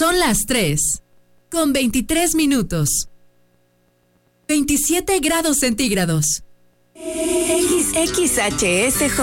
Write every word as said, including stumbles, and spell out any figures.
Son las tres, con veintitrés minutos. veintisiete grados centígrados. X X H S J.